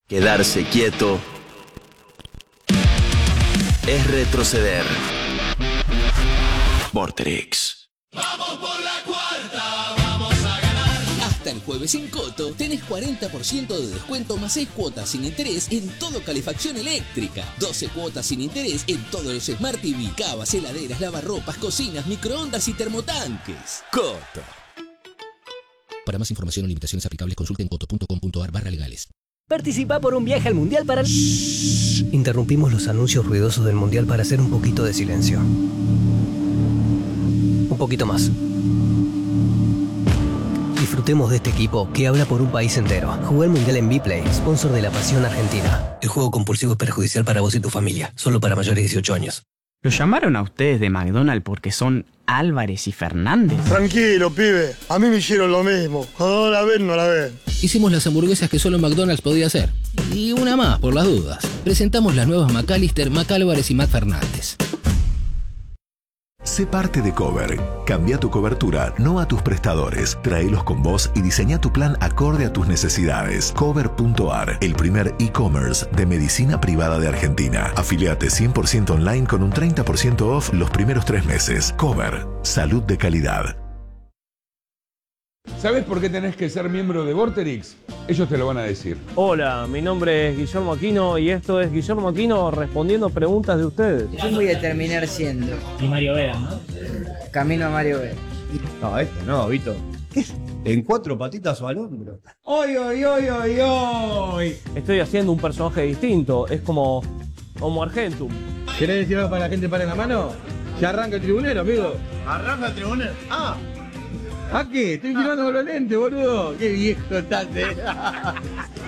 Quedarse quieto es retroceder. Vorterix. Vamos por la cuarta, vamos a ganar. Hasta el jueves en Coto tenés 40% de descuento más 6 cuotas sin interés en todo calefacción eléctrica. 12 cuotas sin interés en todos los Smart TV, cavas, heladeras, lavarropas, cocinas, microondas y termotanques. Coto. Para más información o limitaciones aplicables consulten coto.com.ar/legales. Participa por un viaje al Mundial para... Interrumpimos los anuncios ruidosos del Mundial para hacer un poquito de silencio. Un poquito más. Disfrutemos de este equipo que habla por un país entero. Jugué el Mundial en Vplay, sponsor de la Pasión Argentina. El juego compulsivo es perjudicial para vos y tu familia. Solo para mayores de 18 años. ¿Lo llamaron a ustedes de McDonald's porque son Álvarez y Fernández? Tranquilo, pibe. A mí me hicieron lo mismo. No la ven, no la ven. Hicimos las hamburguesas que solo McDonald's podía hacer. Y una más, por las dudas. Presentamos las nuevas McAllister, McAlvarez y McFernández. Sé parte de Cover. Cambia tu cobertura, no a tus prestadores. Tráelos con vos y diseña tu plan acorde a tus necesidades. Cover.ar, el primer e-commerce de medicina privada de Argentina. Afiliate 100% online con un 30% off los primeros 3 meses. Cover, salud de calidad. ¿Sabes por qué tenés que ser miembro de Vorterix? Ellos te lo van a decir. Hola, mi nombre es Guillermo Aquino y esto es Guillermo Aquino respondiendo preguntas de ustedes. ¿Quién voy a terminar siendo? Y Mario Vera, ¿no? Camino a Mario Vera. No, este no, Vito. ¿Qué es? ¿En 4 patitas o al hombro? ¡Oy, oy, oy, oy, oy! Estoy haciendo un personaje distinto, es como Homo Argentum. ¿Querés decir algo para la gente para la mano? Ya arranca el tribunero, amigo. ¿Arranca el tribunero? Ah. ¿A qué? Estoy filmando con los lentes, boludo. Qué viejo estás,